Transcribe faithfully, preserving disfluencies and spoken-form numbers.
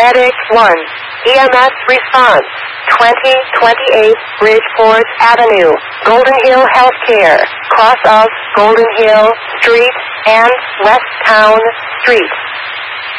Medic one. E M S response. twenty twenty-eight Bridgeport Avenue, Golden Hill Healthcare, cross of Golden Hill Street and West Town Street.